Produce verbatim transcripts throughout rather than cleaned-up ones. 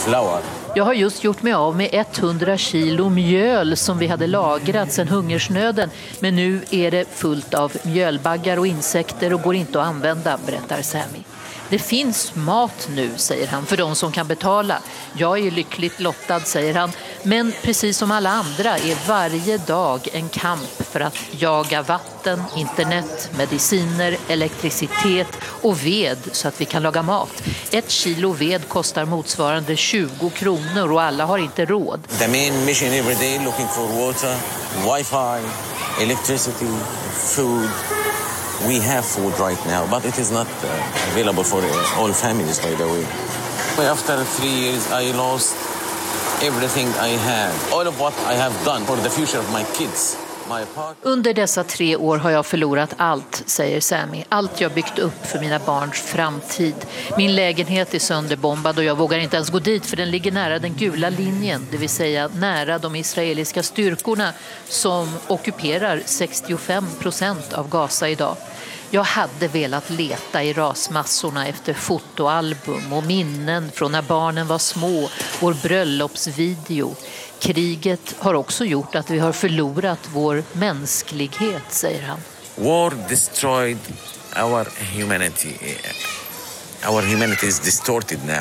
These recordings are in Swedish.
flour. Jag har just gjort mig av med hundra kilo mjöl som vi hade lagrat sedan hungersnöden. Men nu är det fullt av mjölbaggar och insekter och går inte att använda, berättar Sami. Det finns mat nu, säger han, för de som kan betala. Jag är lyckligt lottad, säger han. Men precis som alla andra är varje dag en kamp för att jaga vatten, internet, mediciner, elektricitet och ved så att vi kan laga mat. Ett kilo ved kostar motsvarande tjugo kronor och alla har inte råd. The main mission every day looking for water, wifi, electricity, food. We have food right now, but it is not uh, available for uh, all families, by the way. After three years, I lost everything I had. All of what I have done for the future of my kids. My part... Under dessa tre år har jag förlorat allt, säger Sami. Allt jag byggt upp för mina barns framtid. Min lägenhet är sönderbombad och jag vågar inte ens gå dit för den ligger nära den gula linjen. Det vill säga nära de israeliska styrkorna som ockuperar sextiofem procent av Gaza idag. Jag hade velat leta i rasmassorna efter fotoalbum och minnen från när barnen var små, vår bröllopsvideo. Kriget har också gjort att vi har förlorat vår mänsklighet, säger han. War destroyed our humanity. Our humanity is distorted now.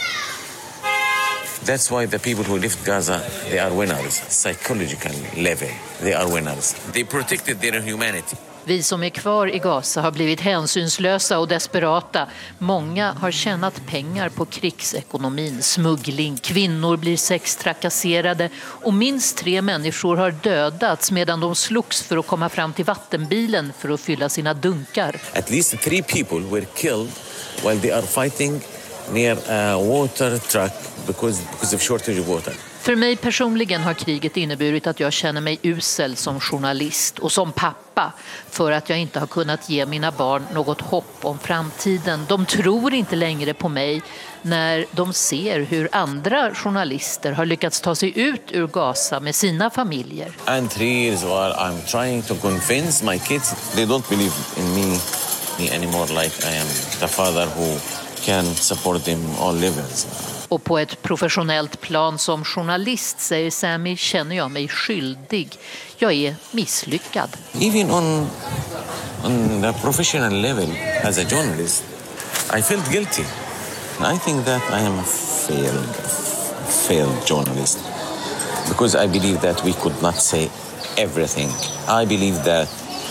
That's why the people who left Gaza, they are winners. Psychological level, they are winners. They protected their humanity. Vi som är kvar i Gaza har blivit hänsynslösa och desperata. Många har tjänat pengar på krigsekonomin, smuggling, kvinnor blir sextrakasserade och minst tre människor har dödats medan de slogs för att komma fram till vattenbilen för att fylla sina dunkar. At least three people were killed while they are fighting near a water truck because, because of shortage of water. För mig personligen har kriget inneburit att jag känner mig usel som journalist och som pappa för att jag inte har kunnat ge mina barn något hopp om framtiden. De tror inte längre på mig när de ser hur andra journalister har lyckats ta sig ut ur Gaza med sina familjer. And three years while I'm trying to convince my kids, they don't believe in me, me anymore like I am the father who can support them all levels. Och på ett professionellt plan som journalist, säger Sami, känner jag mig skyldig. Jag är misslyckad. Even on, on the professional level as a journalist, I felt guilty. I think that I am a failed, failed journalist. Because I believe that we could not say everything. I believe that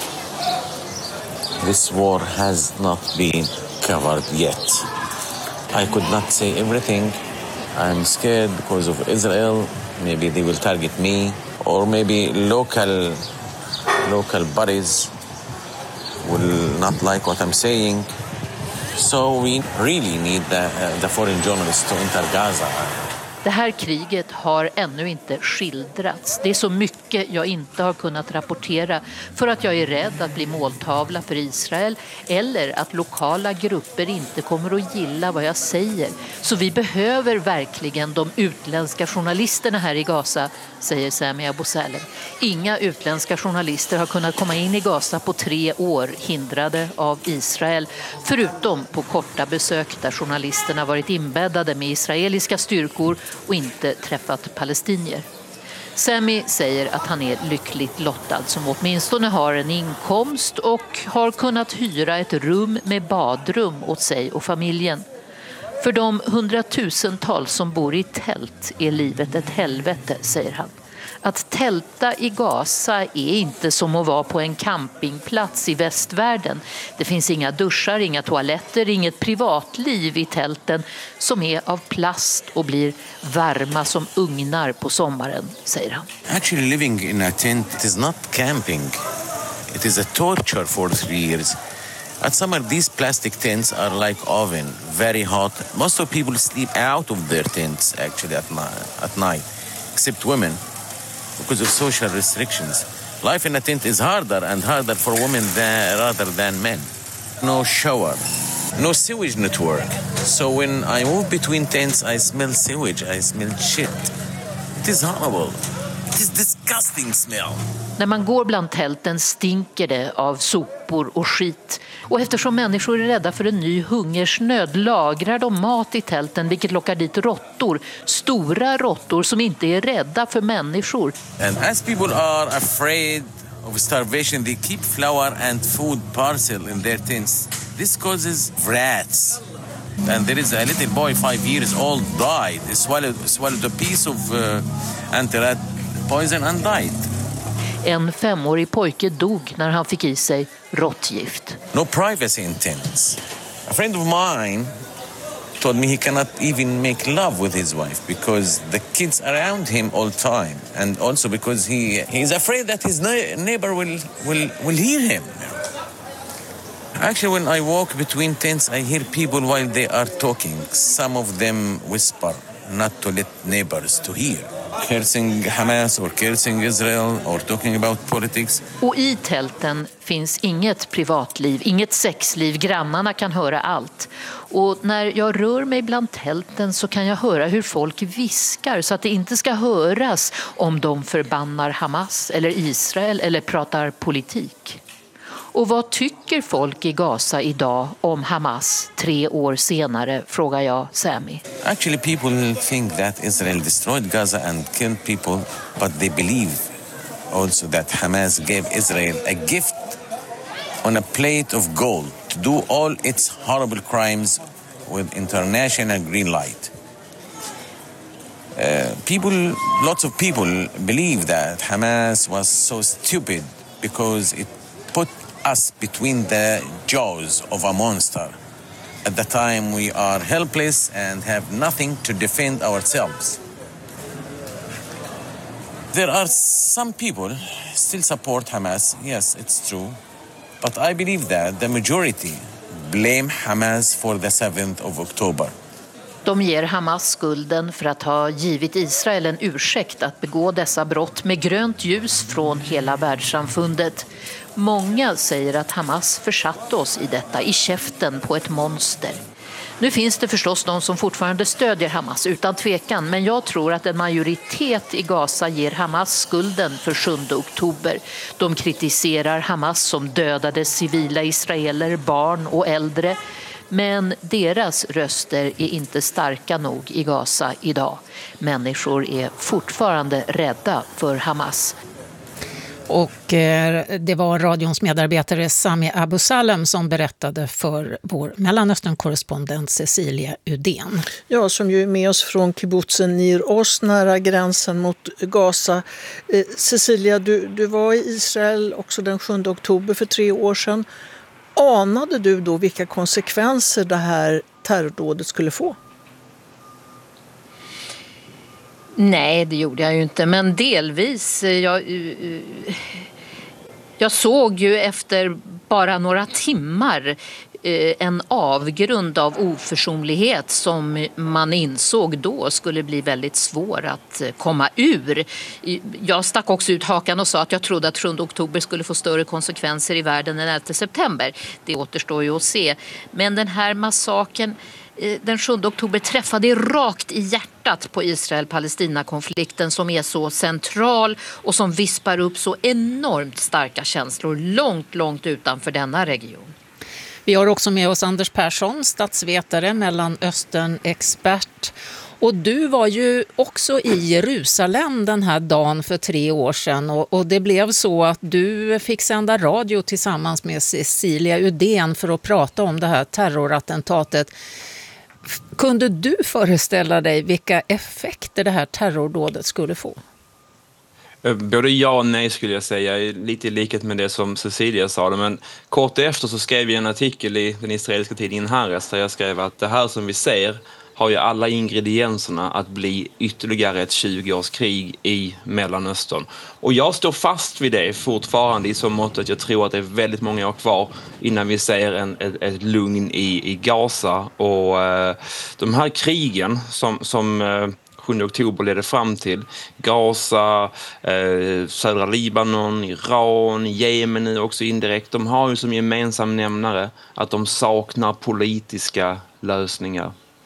this war has not been covered yet. I could not say everything. I'm scared because of Israel. Maybe they will target me, or maybe local local bodies will not like what I'm saying. So we really need the, uh, the foreign journalists to enter Gaza. Det här kriget har ännu inte skildrats. Det är så mycket jag inte har kunnat rapportera för att jag är rädd att bli måltavla för Israel eller att lokala grupper inte kommer att gilla vad jag säger. Så vi behöver verkligen de utländska journalisterna här i Gaza, säger Sami Abu Salem. Inga utländska journalister har kunnat komma in i Gaza på tre år, hindrade av Israel. Förutom på korta besök där journalisterna varit inbäddade med israeliska styrkor och inte träffat palestinier. Sami säger att han är lyckligt lottad som åtminstone har en inkomst och har kunnat hyra ett rum med badrum åt sig och familjen. För de hundratusentals som bor i tält är livet ett helvete, säger han. Att tälta i Gaza är inte som att vara på en campingplats i västvärlden. Det finns inga duschar, inga toaletter, inget privatliv i tälten som är av plast och blir varma som ugnar på sommaren, säger han. Actually living in a tent is not camping. It is a torture for three years. At summer, these plastic tents are like oven, very hot. Most of people sleep out of their tents actually at, at night, except women. Because of social restrictions. Life in a tent is harder and harder for women than, rather than men. No shower, no sewage network. So when I move between tents, I smell sewage, I smell shit. It is horrible. It is disgusting. disgusting smell. När man går bland tälten stinker det av sopor och skit. Och eftersom människor är rädda för en ny hungersnöd lagrar de mat i tälten, vilket lockar dit råttor. Stora råttor som inte är rädda för människor. And as people are afraid of starvation, they keep flour and food parcel in their tents. This causes rats. And there is a little boy, five years old, died. He swallowed, swallowed a piece of uh, anti-rat poison and died. En femårig pojke dog när han fick i sig råttgift. No privacy in tents. A friend of mine told me he cannot even make love with his wife because the kids are around him all the time, and also because he he's afraid that his neighbor will will will hear him. Actually, when I walk between tents, I hear people while they are talking. Some of them whisper, not to let neighbors to hear. Cursing Hamas or cursing Israel or talking about politics. Och i tälten finns inget privatliv, inget sexliv. Grannarna kan höra allt. Och när jag rör mig bland tälten så kan jag höra hur folk viskar så att det inte ska höras om de förbannar Hamas eller Israel eller pratar politik. Och vad tycker folk i Gaza idag om Hamas tre år senare, frågar jag Sami. Actually, people think that Israel destroyed Gaza and killed people, but they believe also that Hamas gave Israel a gift on a plate of gold to do all its horrible crimes with international green light. Uh, people, lots of people believe that Hamas was so stupid because it put us between the jaws of a monster. At the time we are helpless and have nothing to defend ourselves. There are some people still support Hamas. Yes, it's true. But I believe that the majority blame Hamas for the seventh of October. De ger Hamas skulden för att ha givit Israel en ursäkt att begå dessa brott med grönt ljus från hela världssamfundet. Många säger att Hamas försatt oss i detta, i käften på ett monster. Nu finns det förstås de som fortfarande stödjer Hamas utan tvekan, men jag tror att en majoritet i Gaza ger Hamas skulden för sjunde oktober. De kritiserar Hamas som dödade civila israeler, barn och äldre. Men deras röster är inte starka nog i Gaza idag. Människor är fortfarande rädda för Hamas. Och eh, det var radions medarbetare Sami Abu Salem som berättade för vår Mellanöstern-korrespondent Cecilia Udén. Ja, som ju är med oss från kibbutzen Nir Oz nära gränsen mot Gaza. Eh, Cecilia, du, du var i Israel också den sjunde oktober för tre år sedan. Anade du då vilka konsekvenser det här terrordådet skulle få? Nej, det gjorde jag ju inte, men delvis. Jag, jag såg ju efter bara några timmar en avgrund av oförsonlighet som man insåg då skulle bli väldigt svår att komma ur. Jag stack också ut hakan och sa att jag trodde att sjunde oktober skulle få större konsekvenser i världen än elfte september. Det återstår ju att se. Men den här massaken den sjunde oktober träffade rakt i hjärtat på Israel-Palestina-konflikten som är så central och som vispar upp så enormt starka känslor långt, långt utanför denna region. Vi har också med oss Anders Persson, statsvetare, Mellanöstern-expert. Och du var ju också i Jerusalem den här dagen för tre år sedan. Och, och det blev så att du fick sända radio tillsammans med Cecilia Udén för att prata om det här terrorattentatet. Kunde du föreställa dig vilka effekter det här terrordådet skulle få? Både ja och nej skulle jag säga, lite i likhet med det som Cecilia sa. Men kort efter så skrev jag en artikel i den israeliska tidningen Haaretz där jag skrev att det här som vi ser har ju alla ingredienserna att bli ytterligare ett tjugo-årskrig i Mellanöstern. Och jag står fast vid det fortfarande i så mått att jag tror att det är väldigt många år kvar innan vi ser en, ett, ett lugn i, i Gaza. Och eh, de här krigen som... som eh, sjunde oktober ledde fram till Gaza, eh, södra Libanon, Iran, Jemen nu också indirekt. De har ju som gemensam nämnare att de saknar politiska lösningar.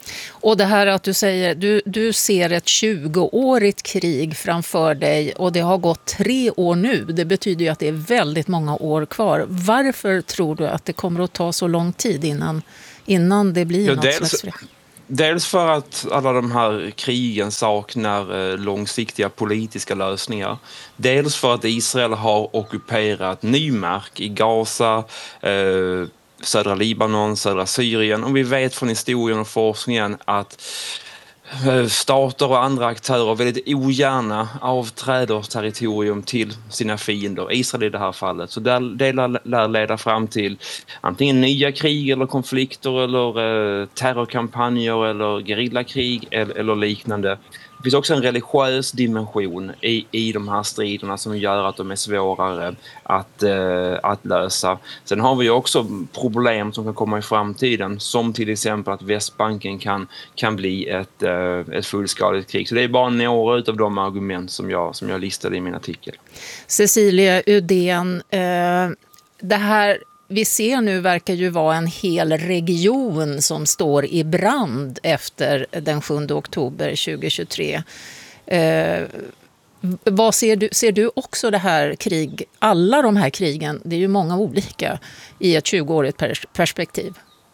Och det här att du säger, du, du ser ett tjugoårigt krig framför dig och det har gått tre år nu. Det betyder ju att det är väldigt många år kvar. Varför tror du att det kommer att ta så lång tid innan, innan det blir ja, något dels, slags fred? Dels för att alla de här krigen saknar eh, långsiktiga politiska lösningar. Dels för att Israel har ockuperat ny mark i Gaza, eh, södra Libanon, södra Syrien. Och vi vet från historien och forskningen att stater och andra aktörer väldigt ogärna avträder territorium till sina fiender, Israel i det här fallet. Så det lär leda fram till antingen nya krig eller konflikter eller eh, terrorkampanjer eller gerillakrig eller, eller liknande. Det finns också en religiös dimension i, i de här striderna som gör att de är svårare att, eh, att lösa. Sen har vi också problem som kan komma i framtiden, som till exempel att Västbanken kan, kan bli ett, eh, ett fullskaligt krig. Så det är bara några av de argument som jag, som jag listade i min artikel. Cecilia Uddén, eh, det här vi ser nu verkar ju vara en hel region som står i brand efter den sjunde oktober tjugohundratjugotre. Eh, vad ser du, ser du också det här krig, alla de här krigen, det är ju många olika i ett tjugoårigt pers- perspektiv?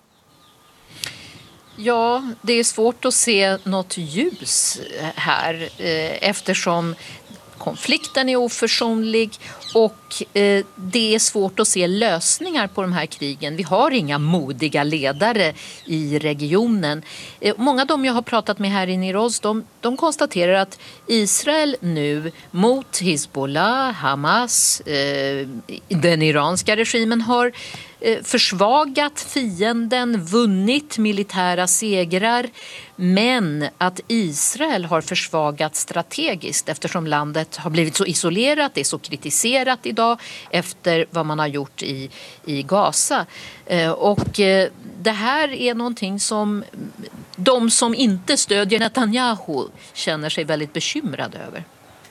Ja, det är svårt att se något ljus här eh, eftersom konflikten är oförsonlig och eh, det är svårt att se lösningar på de här krigen. Vi har inga modiga ledare i regionen. Eh, många av dem jag har pratat med här i Niroz, de, de konstaterar att Israel nu mot Hizbollah, Hamas, eh, den iranska regimen har försvagat fienden, vunnit militära segrar, men att Israel har försvagat strategiskt eftersom landet har blivit så isolerat, det är så kritiserat idag efter vad man har gjort i, i Gaza. Och det här är någonting som de som inte stödjer Netanyahu känner sig väldigt bekymrade över.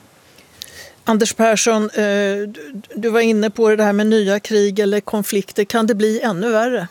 Anders Persson, du var inne på det här med nya krig eller konflikter. Kan det bli ännu värre?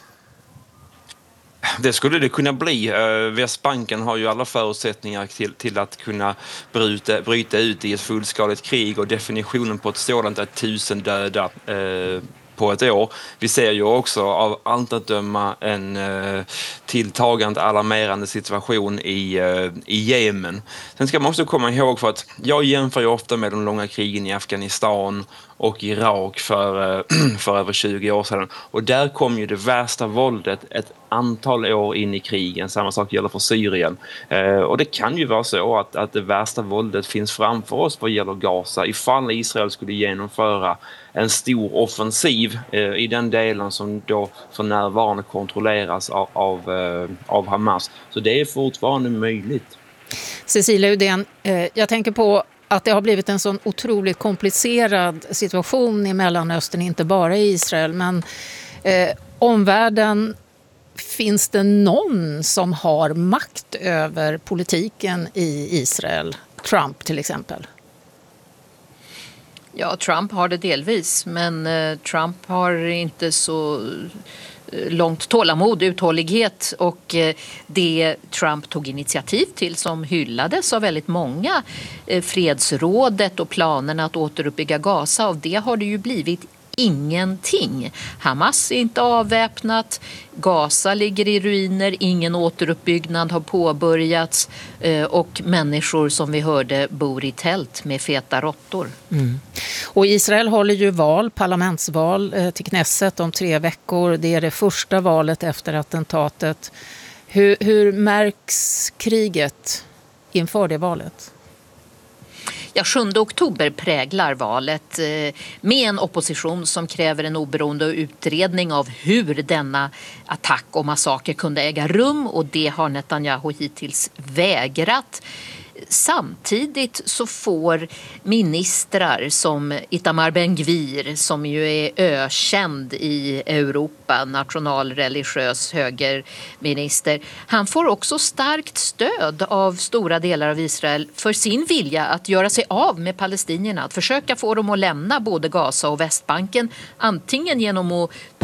Det skulle det kunna bli. Västbanken har ju alla förutsättningar till, till att kunna bryta, bryta ut i ett fullskaligt krig och definitionen på ett sådant är tusen döda eh, på ett år. Vi ser ju också av allt att döma en eh, tilltagande alarmerande situation i, eh, i Jemen. Sen ska man också komma ihåg för att jag jämför ju ofta med de långa krigen i Afghanistan och Irak för, eh, för över tjugo år sedan. Och där kom ju det värsta våldet ett antal år in i krigen. Samma sak gäller för Syrien. Eh, och det kan ju vara så att, att det värsta våldet finns framför oss vad gäller Gaza ifall Israel skulle genomföra en stor offensiv eh, i den delen som då för närvarande kontrolleras av, av, eh, av Hamas. Så det är fortfarande möjligt. Cecilia Uddén, eh, jag tänker på att det har blivit en sån otroligt komplicerad situation i Mellanöstern, inte bara i Israel, men eh, omvärlden, finns det någon som har makt över politiken i Israel? Trump till exempel. Ja, Trump har det delvis, men eh, Trump har inte så eh, långt tålamod, uthållighet och eh, det Trump tog initiativ till som hyllades av väldigt många, eh, fredsrådet och planerna att återuppbygga Gaza, av det har det ju blivit ingenting. Hamas är inte avväpnat, Gaza ligger i ruiner, ingen återuppbyggnad har påbörjats och människor som vi hörde bor i tält med feta råttor. Mm. Och Israel håller ju val, parlamentsval till Knesset om tre veckor. Det är det första valet efter attentatet. Hur, hur märks kriget inför det valet? Ja, sjunde oktober präglar valet med en opposition som kräver en oberoende utredning av hur denna attack och massaker kunde äga rum, och det har Netanyahu hittills vägrat. Samtidigt så får ministrar som Itamar Ben-Gvir, som ju är ökänd i Europa, nationalreligiös högerminister, han får också starkt stöd av stora delar av Israel för sin vilja att göra sig av med palestinierna, att försöka få dem att lämna både Gaza och Västbanken, antingen genom att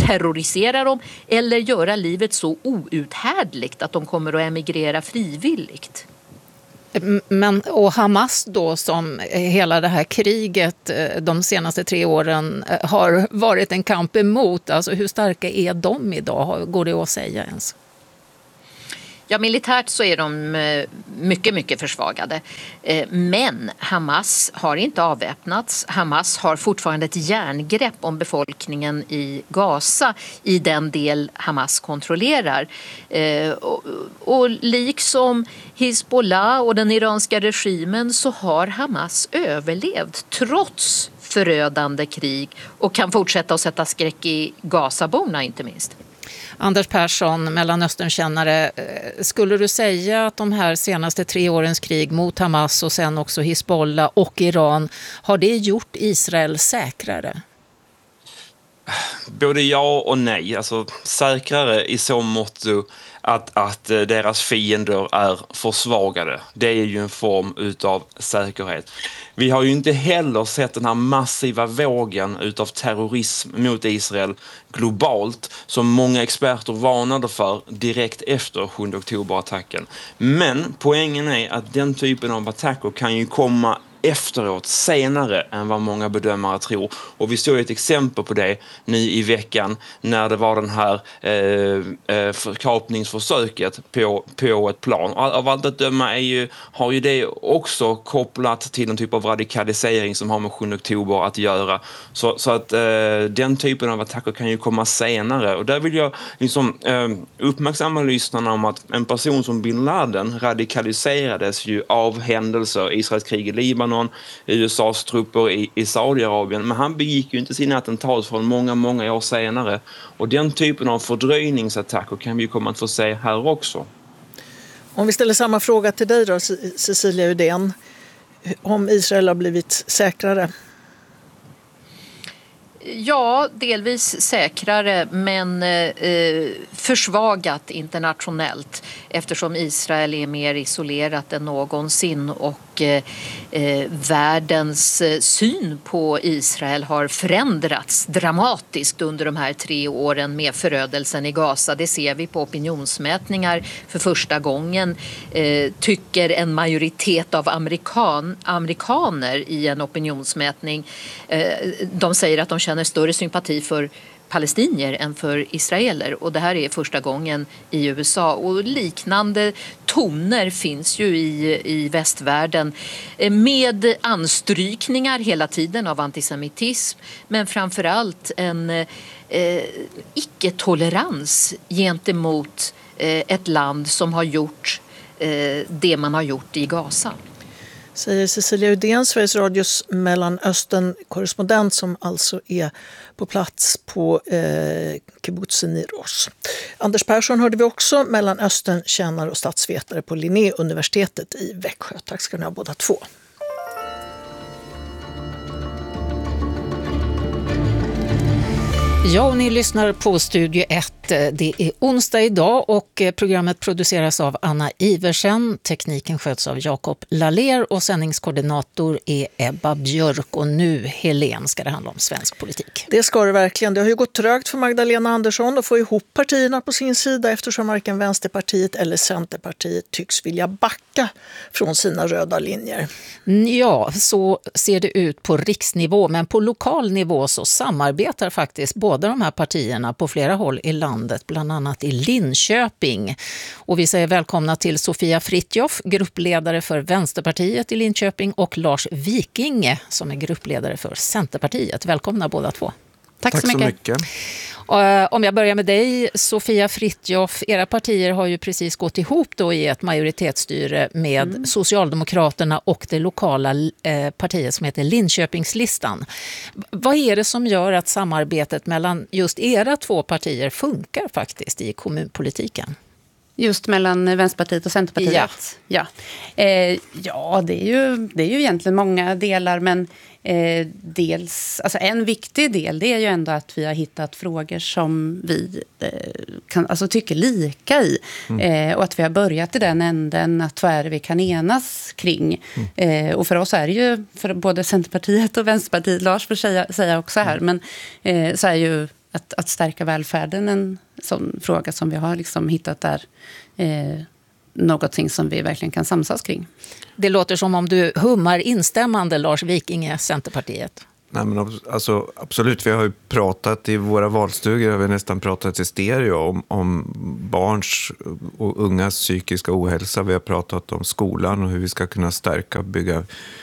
terrorisera dem eller göra livet så outhärdligt att de kommer att emigrera frivilligt. Men, och Hamas då, som hela det här kriget de senaste tre åren har varit en kamp emot, alltså hur starka är de idag? Går det att säga ens? Ja, militärt så är de mycket, mycket försvagade. Men Hamas har inte avväpnats. Hamas har fortfarande ett järngrepp om befolkningen i Gaza i den del Hamas kontrollerar. Och, och liksom Hizbollah och den iranska regimen så har Hamas överlevt trots förödande krig och kan fortsätta att sätta skräck i Gazaborna inte minst. Anders Persson, Mellanösternkännare, skulle du säga att de här senaste tre årens krig mot Hamas och sen också Hizbollah och Iran, har det gjort Israel säkrare? Både ja och nej. Alltså säkrare i så mått att, att deras fiender är försvagade. Det är ju en form utav säkerhet. Vi har ju inte heller sett den här massiva vågen utav terrorism mot Israel globalt som många experter varnade för direkt efter sjunde oktober-attacken. Men poängen är att den typen av attacker kan ju komma efteråt, senare än vad många bedömare tror. Och vi såg ett exempel på det nu i veckan när det var den här eh, eh, förkapningsförsöket på, på ett plan. Av allt att döma är ju, har ju det också kopplat till en typ av radikalisering som har med sjunde oktober att göra. Så, så att eh, den typen av attacker kan ju komma senare. Och där vill jag liksom, eh, uppmärksamma lyssnarna om att en person som bin Laden radikaliserades ju av händelser, Israels krig i Libanon, U S A:s trupper i, i Saudiarabien, men han begick ju inte sina attentat från många, många år senare. Och den typen av fördröjningsattacker kan vi komma att få se här också. Om vi ställer samma fråga till dig då, Cecilia Uddén, om Israel har blivit säkrare? Ja, delvis säkrare men eh, försvagat internationellt eftersom Israel är mer isolerat än någonsin och eh, världens syn på Israel har förändrats dramatiskt under de här tre åren med förödelsen i Gaza. Det ser vi på opinionsmätningar för första gången. Eh, tycker en majoritet av amerikan, amerikaner i en opinionsmätning, eh, de säger att de känner större sympati för palestinier än för israeler och det här är första gången i U S A och liknande toner finns ju i, i västvärlden med anstrykningar hela tiden av antisemitism men framförallt en eh, icke-tolerans gentemot eh, ett land som har gjort eh, det man har gjort i Gaza. Säger Cecilia Uddén, Sveriges Radios Mellanöstern-korrespondent som alltså är på plats på eh, kibbutzen i Rosh. Anders Persson hörde vi också, Mellanöstern-kännare och statsvetare på Linnéuniversitetet i Växjö. Tack ska ni ha båda två. Ja, och ni lyssnar på Studio ett. Det är onsdag idag och programmet produceras av Anna Iversen. Tekniken sköts av Jakob Laler och sändningskoordinator är Ebba Björk. Och nu, Helen, ska det handla om svensk politik. Det ska det verkligen. Det har ju gått trögt för Magdalena Andersson att få ihop partierna på sin sida eftersom varken Vänsterpartiet eller Centerpartiet tycks vilja backa från sina röda linjer. Ja, så ser det ut på riksnivå, men på lokal nivå så samarbetar faktiskt båda de här partierna på flera håll i landet, bland annat i Linköping. Och vi säger välkomna till Sofia Fritjof, gruppledare för Vänsterpartiet i Linköping, och Lars Vikinge som är gruppledare för Centerpartiet. Välkomna båda två. Tack, Tack så mycket. Så mycket. Om jag börjar med dig, Sofia Fritjof, era partier har ju precis gått ihop då i ett majoritetsstyre med mm. Socialdemokraterna och det lokala eh, partiet som heter Linköpingslistan. Vad är det som gör att samarbetet mellan just era två partier funkar faktiskt i kommunpolitiken? Just mellan Vänsterpartiet och Centerpartiet? Ja. Ja, eh, ja det, är ju, det är ju egentligen många delar, men eh, dels, alltså en viktig del det är ju ändå att vi har hittat frågor som vi eh, kan, alltså tycker lika i. Mm. Eh, och att vi har börjat i den änden att vad är det vi kan enas kring. Mm. Eh, och för oss är det ju, för både Centerpartiet och Vänsterpartiet, Lars får säga, säga också här, mm. men eh, så är ju att, att stärka välfärden en sån fråga som vi har liksom hittat där. Eh, någonting som vi verkligen kan samsas kring. Det låter som om du hummar instämmande, Lars Vikinge, Centerpartiet. Nej, men alltså, absolut, vi har ju pratat i våra valstugor, har vi nästan pratat i stereo om, om barns och ungas psykiska ohälsa. Vi har pratat om skolan och hur vi ska kunna stärka och bygga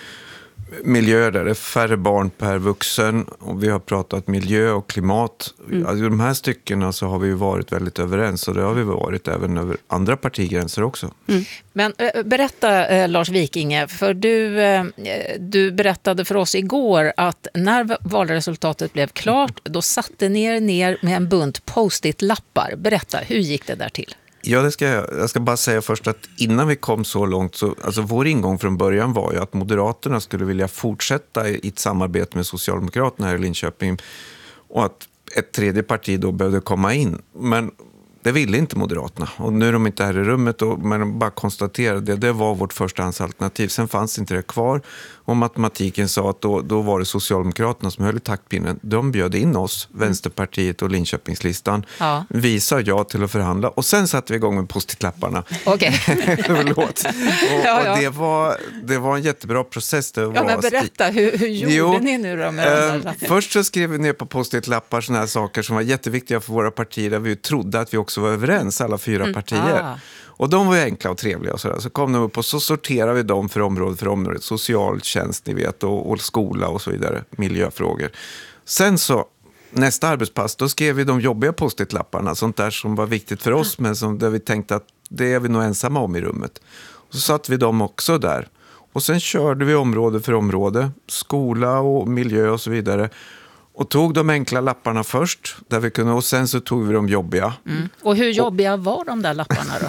miljöer där det är färre barn per vuxen, och vi har pratat miljö och klimat. Mm. Alltså, de här styckena så har vi ju varit väldigt överens, och det har vi varit även över andra partigränser också. Mm. Men äh, berätta äh, Lars Vikinge, för du, äh, du berättade för oss igår att när valresultatet blev klart, då satte ni er ner med en bunt post-it-lappar. Berätta, hur gick det där till? Ja, det ska jag. Jag ska bara säga först att innan vi kom så långt, så, alltså vår ingång från början var ju att Moderaterna skulle vilja fortsätta i ett samarbete med Socialdemokraterna här i Linköping, och att ett tredje parti då behövde komma in. Men det ville inte Moderaterna, och nu är de inte här i rummet, och, men bara konstaterade det, det var vårt förstahandsalternativ. Sen fanns inte det kvar, och matematiken sa att då, då var det Socialdemokraterna som höll i taktpinnen. De bjöd in oss, Vänsterpartiet och Linköpingslistan. Ja. Vi sa ja till att förhandla, och sen satte vi igång med post-it-lapparna. Okej. Förlåt. Och, ja, ja. och det, var, det var en jättebra process. Det ja, var men berätta, hur, hur gjorde jo, ni nu då med eh, Först så skrev vi ner på post-it-lappar såna här saker som var jätteviktiga för våra partier, där vi trodde att vi också var överens, alla fyra mm. partier. Ah. Och de var ju enkla och trevliga och sådär. Så kom de upp och så sorterade vi dem för område för område. Socialtjänst, ni vet, och, och skola och så vidare. Miljöfrågor. Sen så, nästa arbetspass, då skrev vi de jobbiga post-it-lapparna. Sånt där som var viktigt för oss, men som, där vi tänkte att det är vi nog ensamma om i rummet. Och så satt vi dem också där. Och sen körde vi område för område. Skola och miljö och så vidare. Och tog de enkla lapparna först, där vi kunde, och sen så tog vi de jobbiga. Mm. Och hur jobbiga och, var de där lapparna då?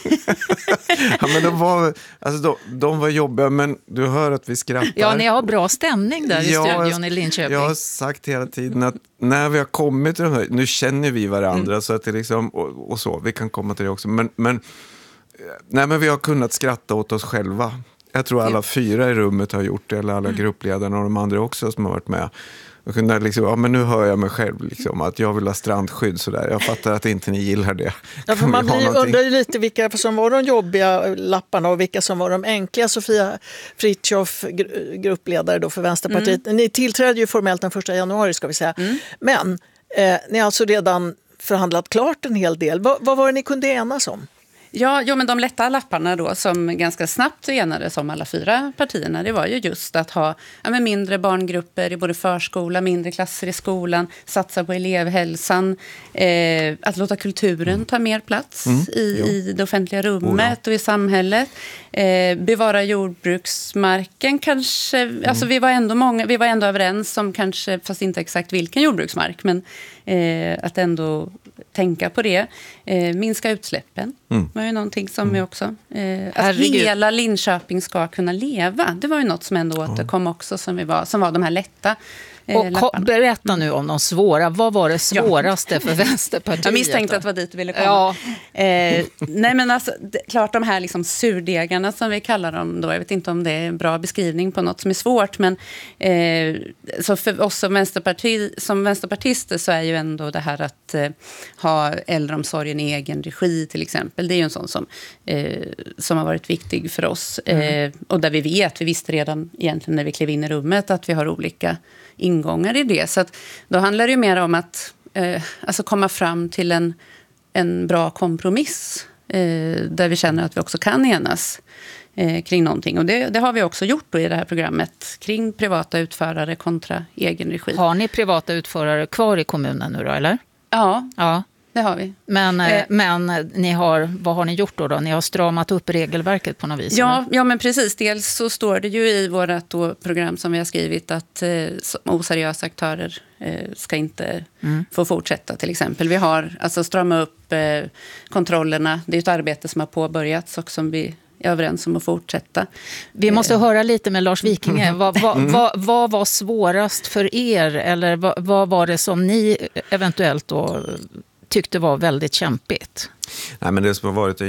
ja, men de var, alltså de, de var jobbiga, men du hör att vi skrattar. Ja, ni har bra stämning där i ja, studion i Linköping. Jag har sagt hela tiden att när vi har kommit till de här, nu känner vi varandra, mm. så att det liksom, och, och så, vi kan komma till det också. Men, men, nej, men vi har kunnat skratta åt oss själva. Jag tror alla fyra i rummet har gjort det, eller alla mm. gruppledarna och de andra också som har varit med. Och kunde liksom, ja, men nu hör jag mig själv liksom, att jag vill ha strandskydd sådär. Jag fattar att inte ni gillar det. Ja, för man blir, undrar ju lite vilka som var de jobbiga lapparna och vilka som var de enkla. Sofia Fritiof, gruppledare då för Vänsterpartiet. Mm. Ni tillträdde ju formellt den första januari, ska vi säga. Mm. Men eh, ni har alltså redan förhandlat klart en hel del. Va, vad var det ni kunde enas om? Ja, jo, men de lätta lapparna då som ganska snabbt enades om alla fyra partierna, det var ju just att ha ja, men mindre barngrupper i både förskola, mindre klasser i skolan, satsa på elevhälsan, eh, att låta kulturen mm. ta mer plats mm. i, i det offentliga rummet oh, ja. och i samhället. Eh, bevara jordbruksmarken kanske, mm. alltså vi var ändå många, vi var ändå överens om kanske, fast inte exakt vilken jordbruksmark, men eh, att ändå tänka på det. Eh, minska utsläppen mm. var ju någonting som mm. vi också... Eh, att hela Linköping ska kunna leva. Det var ju något som ändå återkom också, som, vi var, som var de här lätta eh, och lapparna. Berätta nu om de svåra. Vad var det svåraste ja. för Vänsterpartiet? Jag misstänkte att det var dit du ville komma. Ja. Eh, nej, men alltså, det, klart de här liksom surdegarna som vi kallar dem då. Jag vet inte om det är en bra beskrivning på något som är svårt, men eh, så för oss som, vänsterparti, som vänsterpartister så är ju ändå det här att eh, ha äldreomsorgen i egen regi till exempel. Det är ju en sån som, eh, som har varit viktig för oss. Mm. Eh, och där vi vet, vi visste redan egentligen när vi klev in i rummet att vi har olika ingångar i det. Så att då handlar det ju mer om att eh, alltså komma fram till en, en bra kompromiss eh, där vi känner att vi också kan enas eh, kring någonting. Och det, det har vi också gjort då i det här programmet kring privata utförare kontra egen regi. Har ni privata utförare kvar i kommunen nu då, eller? Ja, ja. det har vi. Men, eh, men ni har, vad har ni gjort då, då? Ni har stramat upp regelverket på något vis? Ja, ja, men precis. Dels så står det ju i vårt då program som vi har skrivit att eh, oseriösa aktörer eh, ska inte mm. få fortsätta till exempel. Vi har alltså strama upp eh, kontrollerna. Det är ett arbete som har påbörjats och som vi är överens om att fortsätta. Vi måste höra lite med Lars Vikinge. Vad, vad, vad, vad var svårast för er? Eller vad, vad var det som ni eventuellt då tyckte var väldigt kämpigt? Nej, men det som har varit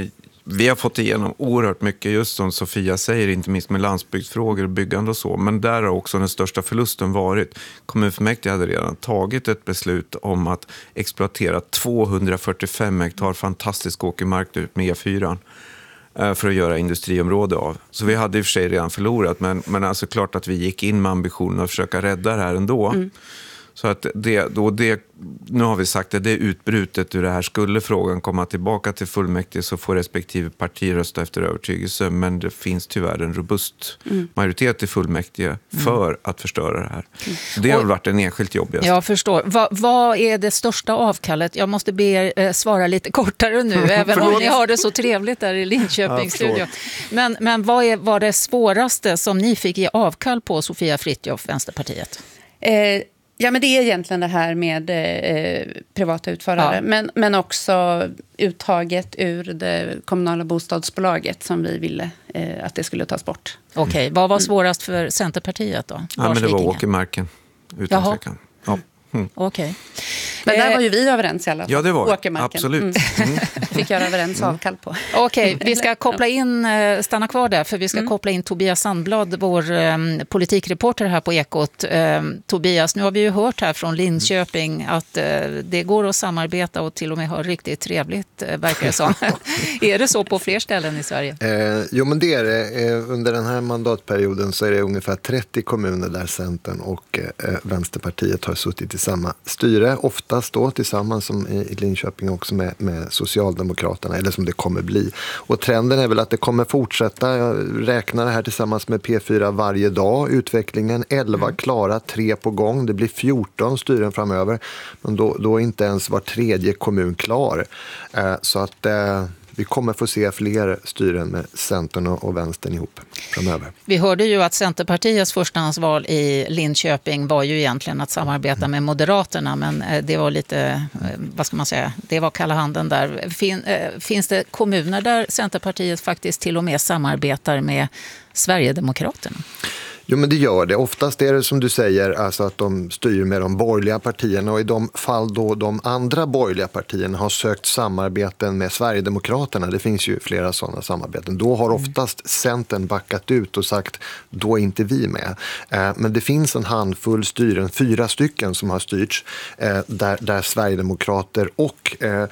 vi har fått igenom oerhört mycket, just som Sofia säger, inte minst med landsbygdsfrågor och byggande och så. Men där har också den största förlusten varit. Kommunfullmäktige hade redan tagit ett beslut om att exploatera tvåhundrafyrtiofem hektar fantastisk åkermark ut med E fyra för att göra industriområde av. Så vi hade i och för sig redan förlorat, men, men alltså klart att vi gick in med ambitionen att försöka rädda det här ändå. Mm. Så att det, då det, nu har vi sagt att det är utbrutet ur det här. Skulle frågan komma tillbaka till fullmäktige så får respektive parti rösta efter övertygelse. Men det finns tyvärr en robust mm. majoritet i fullmäktige för mm. att förstöra det här. Mm. Så det har Och, varit en enskilt jobbigast. Jag förstår. Va, vad är det största avkallet? Jag måste be er eh, svara lite kortare nu, även om ni har det så trevligt där i Linköpings ja, studio. Men, men vad är, var det svåraste som ni fick ge avkall på, Sofia Fritiof, Vänsterpartiet? Eh, Ja, men det är egentligen det här med eh, privata utförare. Ja. Men, men också uttaget ur det kommunala bostadsbolaget som vi ville eh, att det skulle tas bort. Okej, okay. Vad var svårast för Centerpartiet då? Ja, men det var åkermarken, utan tvekan. Ja. Mm. Okej. Okay. Men där var ju vi överens i alla fall. Ja, det var åkermarken. Absolut. Mm. Fick göra överens avkall på. Okej, okay, vi ska koppla in, stanna kvar där, för vi ska mm. koppla in Tobias Sandblad, vår um, politikreporter här på Ekot. Um, Tobias, nu har vi ju hört här från Linköping att uh, det går att samarbeta och till och med ha riktigt trevligt, uh, verkar det som. Är det så på fler ställen i Sverige? Eh, jo, men det är det. Eh, under den här mandatperioden så är det ungefär trettio kommuner där Centern och eh, Vänsterpartiet har suttit i samma styre, oftast då tillsammans som i Linköping också med, med Socialdemokraterna, eller som det kommer bli. Och trenden är väl att det kommer fortsätta. Jag räknar det här tillsammans med P fyra varje dag. Utvecklingen elva mm. klara, tre på gång. Det blir fjorton styren framöver. Men då, då är inte ens var tredje kommun klar. Eh, så att... Eh, Vi kommer få se fler styren med Centern och Vänstern ihop framöver. Vi hörde ju att Centerpartiets förstahandsval i Linköping var ju egentligen att samarbeta med Moderaterna, men det var lite, vad ska man säga, det var kalla handen där. Fin, finns det kommuner där Centerpartiet faktiskt till och med samarbetar med Sverigedemokraterna? Jo, men det gör det. Oftast är det som du säger, alltså att de styr med de borgerliga partierna, och i de fall då de andra borgerliga partierna har sökt samarbeten med Sverigedemokraterna, det finns ju flera sådana samarbeten, då har oftast Centern backat ut och sagt, då är inte vi med. Eh, men det finns en handfull styren, fyra stycken som har styrts, eh, där, där Sverigedemokrater och eh,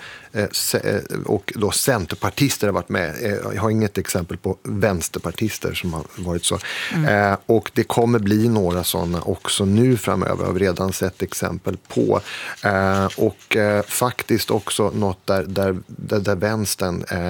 och då centerpartister har varit med. Jag har inget exempel på vänsterpartister som har varit så. Mm. Eh, och det kommer bli några sådana också nu framöver. Jag har redan sett exempel på. Eh, och eh, faktiskt också något där, där, där, där vänstern eh,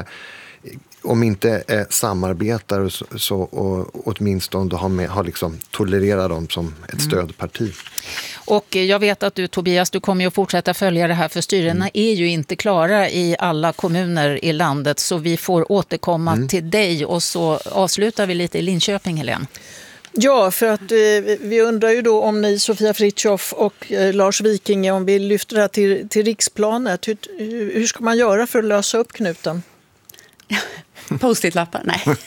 om inte eh, samarbetar så, så och, åtminstone då har, med, har liksom tolererat dem som ett stödparti. Och jag vet att du, Tobias, du kommer ju att fortsätta följa det här, för styrena mm. är ju inte klara i alla kommuner i landet, så vi får återkomma mm. till dig, och så avslutar vi lite i Linköping, Helene. Ja, för att eh, vi undrar ju då om ni, Sofia Fritiof och eh, Lars Vikinge, om vi lyfter det här till, till riksplanet. Hur, hur ska man göra för att lösa upp knuten? Post-it-lappar? Nej.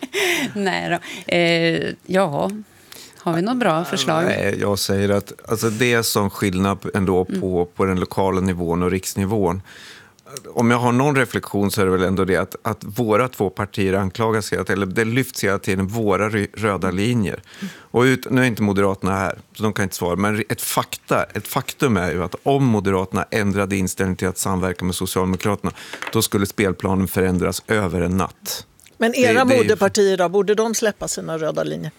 Nej då. Eh, ja... Har vi något bra förslag? Nej, jag säger att alltså det är som skillnad ändå på, mm. på den lokala nivån och riksnivån. Om jag har någon reflektion så är det väl ändå det att, att våra två partier anklagar sig, att, eller det lyfts hela tiden våra röda linjer. Mm. Och ut, nu är inte Moderaterna här, så de kan inte svara. Men ett, fakta, ett faktum är ju att om Moderaterna ändrade inställning till att samverka med Socialdemokraterna, då skulle spelplanen förändras över en natt. Men era det, moderpartier då, borde de släppa sina röda linjer?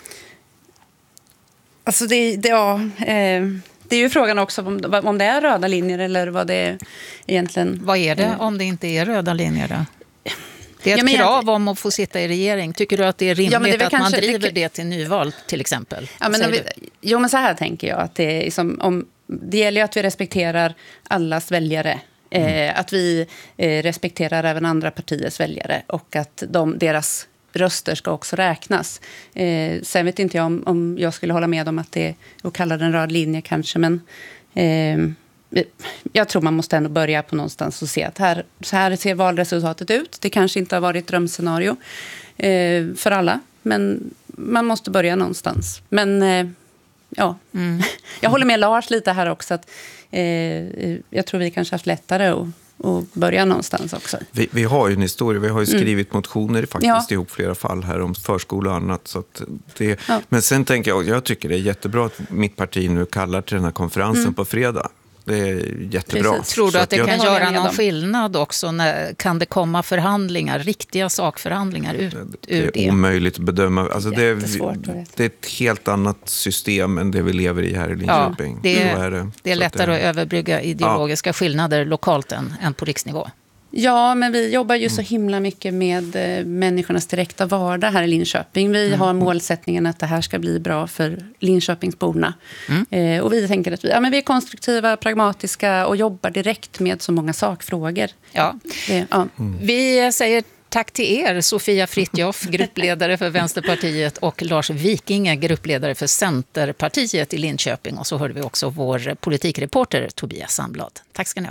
Alltså det, det, ja, eh, det är ju frågan också om, om det är röda linjer eller vad det är egentligen. Vad är det eh, om det inte är röda linjer då? Det är ett ja, krav om att få sitta i regering. Tycker du att det är rimligt ja, det är att kanske, man driver det, det till nyval till exempel? Ja, men vi, jo, men så här tänker jag. Att det, är liksom, om, det gäller ju att vi respekterar allas väljare. Mm. Eh, att vi eh, respekterar även andra partiers väljare. Och att de, deras röster ska också räknas. Eh, sen vet inte jag om, om jag skulle hålla med om att det är att kalla det en röd linje kanske, men eh, jag tror man måste ändå börja på någonstans och se att här, så här ser valresultatet ut. Det kanske inte har varit ett drömscenario eh, för alla, men man måste börja någonstans. Men eh, ja, mm. jag håller med Lars lite här också att eh, jag tror vi kanske haft lättare att att börja någonstans också. Vi, vi har ju en historia, vi har ju skrivit mm. motioner faktiskt ja. ihop flera fall här om förskola och annat. Så att det, ja. Men sen tänker jag, jag tycker det är jättebra att mitt parti nu kallar till den här konferensen mm. på fredag. Det är jättebra. Precis. Tror du att det jag, kan göra någon skillnad också? När, kan det komma förhandlingar, riktiga sakförhandlingar ut ur det? Det är omöjligt att bedöma. Alltså det, är, det är ett helt annat system än det vi lever i här i Linköping. Ja, det, är, är det. det är lättare att, det, att överbrygga ideologiska ja. skillnader lokalt än, än på riksnivå. Ja, men vi jobbar ju så himla mycket med eh, människornas direkta vardag här i Linköping. Vi mm. har målsättningen att det här ska bli bra för Linköpingsborna. Mm. Eh, och vi tänker att vi, ja, men vi är konstruktiva, pragmatiska och jobbar direkt med så många sakfrågor. Ja. Det, ja. Mm. Vi säger tack till er, Sofia Fritjof, gruppledare för Vänsterpartiet, och Lars Vikinge, gruppledare för Centerpartiet i Linköping. Och så hörde vi också vår politikreporter Tobias Sandblad. Tack ska ni ha.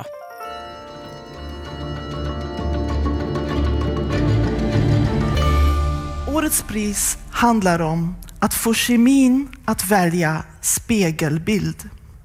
Årets pris handlar om att få kemin att välja spegelbild.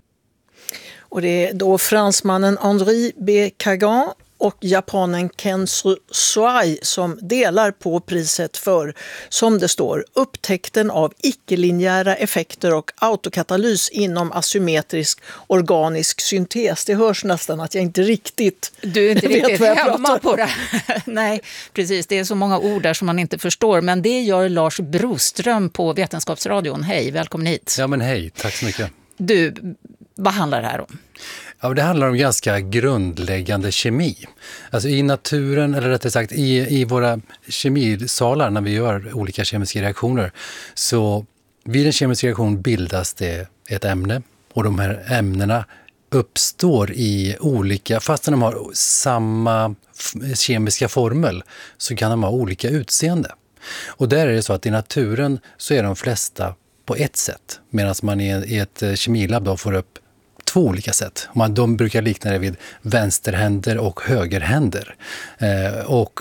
Och det är då fransmannen Henri B. Kagan och japanen Kenzo Soai som delar på priset för, som det står, upptäckten av icke-linjära effekter och autokatalys inom asymmetrisk organisk syntes. Det hörs nästan att jag inte riktigt Du är inte vet riktigt vad jag hemma pratar på det. Nej, precis. Det är så många ord där som man inte förstår. Men det gör Lars Broström på Vetenskapsradion. Hej, välkommen hit. Ja, men hej. Tack så mycket. Du, vad handlar det här om? Ja, det handlar om ganska grundläggande kemi. Alltså i naturen, eller rättare sagt i, i våra kemisalar när vi gör olika kemiska reaktioner, så vid en kemisk reaktion bildas det ett ämne, och de här ämnena uppstår i olika, fast de har samma kemiska formel så kan de ha olika utseende. Och där är det så att i naturen så är de flesta på ett sätt, medan man i ett kemilab då får upp två olika sätt. Man, de brukar likna det vid vänsterhänder och högerhänder. Eh, och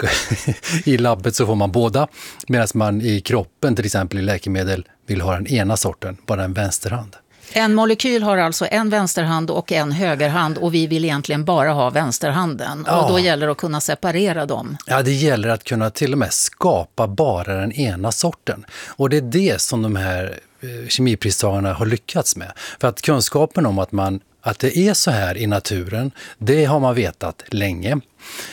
i labbet så får man båda, medan man i kroppen, till exempel i läkemedel, vill ha den ena sorten, bara en vänsterhand. En molekyl har alltså en vänsterhand och en högerhand, och vi vill egentligen bara ha vänsterhanden. Ja. Och då gäller det att kunna separera dem. Ja, det gäller att kunna till och med skapa bara den ena sorten. Och det är det som de här kemipristagarna har lyckats med. För att kunskapen om att, man, att det är så här i naturen, det har man vetat länge.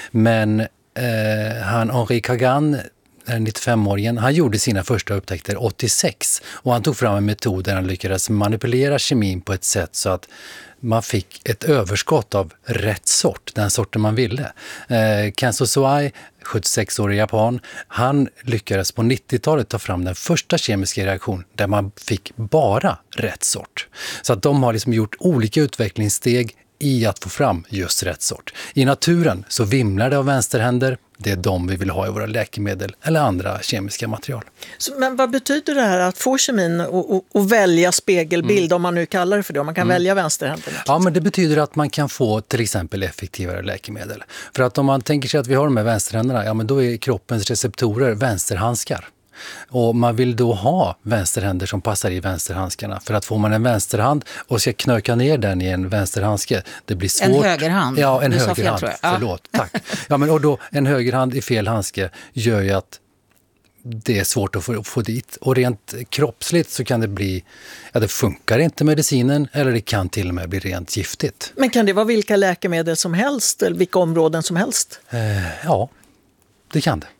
Men eh, han Henri Kagan, nittiofemåringen, han gjorde sina första upptäckter åttiosex, och han tog fram en metod där han lyckades manipulera kemin på ett sätt så att man fick ett överskott av rätt sort, den sorten man ville. Eh, Kenzo Soai, sjuttiosex-årig japan, han lyckades på nittiotalet ta fram den första kemiska reaktion där man fick bara rätt sort. Så att de har liksom gjort olika utvecklingssteg i att få fram just rätt sort. I naturen så vimlar det av vänsterhänder. Det är de vi vill ha i våra läkemedel eller andra kemiska material. Så, men vad betyder det här att få kemin och, och, och välja spegelbild, mm. om man nu kallar det för det, om man kan mm. välja vänsterhänder? Ja, men det betyder att man kan få till exempel effektivare läkemedel. För att om man tänker sig att vi har de här vänsterhänderna, ja men då är kroppens receptorer vänsterhandskar. Och man vill då ha vänsterhänder som passar i vänsterhandskarna. För att får man en vänsterhand och ska knöka ner den i en vänsterhandske, det blir svårt. En högerhand. Ja, en du högerhand. Fel, Förlåt, tack. Ja, men och då en högerhand i fel handske gör ju att det är svårt att få, få dit. Och rent kroppsligt så kan det bli, ja det funkar inte medicinen, eller det kan till och med bli rent giftigt. Men kan det vara vilka läkemedel som helst eller vilka områden som helst? Eh, ja, det kan det.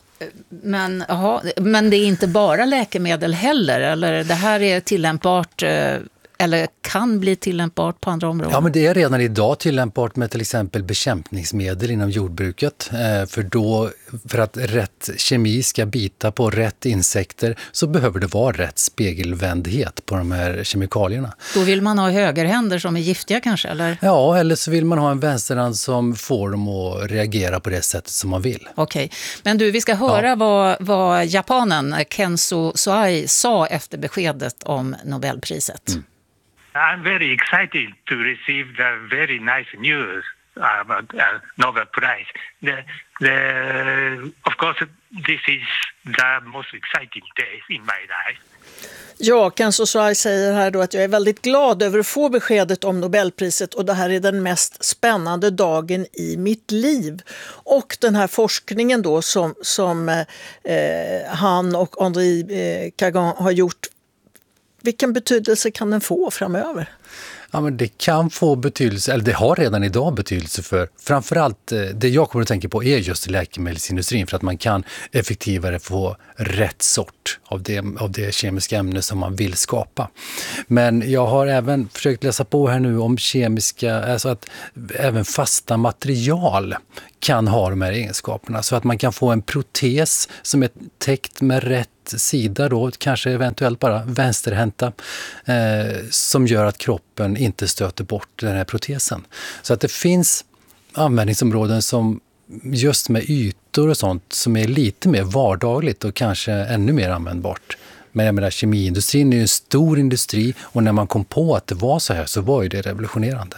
Men, aha, men det är inte bara läkemedel heller, eller det här är tillämpbart eller kan bli tillämpbart på andra områden? Ja, men det är redan idag tillämpbart med till exempel bekämpningsmedel inom jordbruket. För, då, för att rätt kemi ska bita på rätt insekter så behöver det vara rätt spegelvändhet på de här kemikalierna. Då vill man ha högerhänder som är giftiga kanske, eller? Ja, eller så vill man ha en vänsterhand som får dem att reagera på det sättet som man vill. Okej, men du, vi ska höra ja. vad, vad japanen Kenzo Soai sa efter beskedet om Nobelpriset. Mm. I'm very excited to receive the very nice news uh, uh, Nobel Prize. The, the, of course, this is the most exciting day in my life. Ja, Ken Sosai säger här då att jag är väldigt glad över att få beskedet om Nobelpriset och det här är den mest spännande dagen i mitt liv. Och den här forskningen då som, som eh, han och Henri eh, Kagan har gjort, vilken betydelse kan den få framöver? Ja, men det kan få betydelse, eller det har redan idag betydelse för, framförallt det jag kommer att tänka på är just läkemedelsindustrin, för att man kan effektivare få rätt sort av det, av det kemiska ämne som man vill skapa. Men jag har även försökt läsa på här nu om kemiska, alltså att även fasta material kan ha de här egenskaperna, så att man kan få en protes som är täckt med rätt sida då, kanske eventuellt bara vänsterhänta, eh, som gör att kroppen inte stöter bort den här protesen. Så att det finns användningsområden som just med ytor och sånt som är lite mer vardagligt och kanske ännu mer användbart. Men jag menar, kemiindustrin är ju en stor industri och när man kom på att det var så här så var ju det revolutionerande.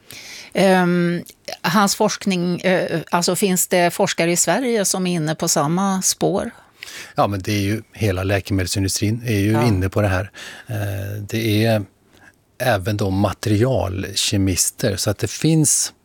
Um, hans forskning, uh, alltså finns det forskare i Sverige som är inne på samma spår? Ja, men det är ju hela läkemedelsindustrin är ju ja. inne på det här. Uh, det är även då materialkemister, så att det finns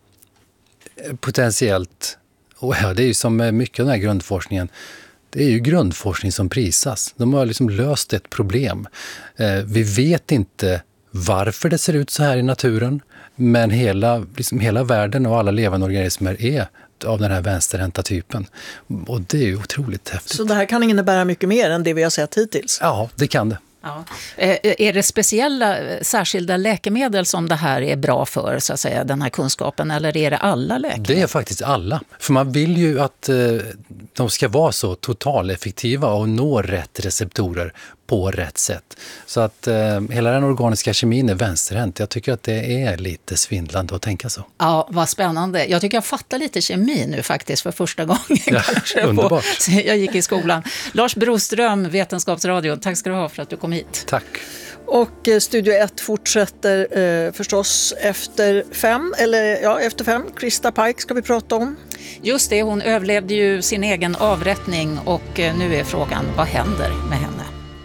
potentiellt, och ja, det är ju som mycket av den här grundforskningen, det är ju grundforskning som prisas. De har liksom löst ett problem. Uh, vi vet inte varför det ser ut så här i naturen, men hela, liksom hela världen och alla levande organismer är av den här vänsterhänta typen. Och det är ju otroligt häftigt. Så det här kan innebära mycket mer än det vi har sett hittills? Ja, det kan det. Ja. Är det speciella, särskilda läkemedel som det här är bra för, så att säga, den här kunskapen, eller är det alla läkemedel? Det är faktiskt alla. För man vill ju att eh, de ska vara så totaleffektiva och nå rätt receptorer på rätt sätt. Så att eh, hela den organiska kemin är vänsterhänt. Jag tycker att det är lite svindlande att tänka så. Ja, vad spännande. Jag tycker jag fattar lite kemi nu faktiskt för första gången. Ja, underbart. På, jag gick i skolan. Lars Broström, Vetenskapsradion. Tack ska du ha för att du kom hit. Tack. Och Studio ett fortsätter eh, förstås efter fem, eller ja, efter fem. Krista Pike ska vi prata om. Just det, hon överlevde ju sin egen avrättning och eh, nu är frågan, vad händer med henne?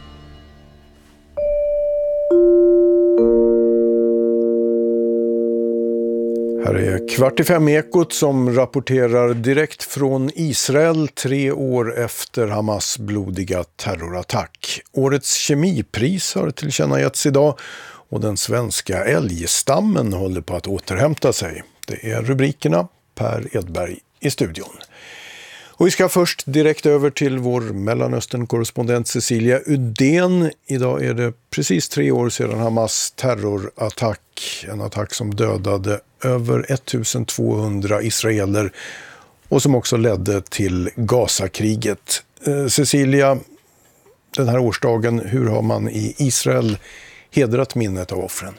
Här är Kvart i fem Ekot som rapporterar direkt från Israel tre år efter Hamas blodiga terrorattack. Årets kemipris har tillkännagetts idag och den svenska älgstammen håller på att återhämta sig. Det är rubrikerna. Per Edberg i studion. Och vi ska först direkt över till vår Mellanöstern-korrespondent Cecilia Udén. Idag är det precis tre år sedan Hamas terrorattack. En attack som dödade över ettusentvåhundra israeler och som också ledde till Gazakriget. Eh, Cecilia, den här årsdagen, hur har man i Israel hedrat minnet av offren?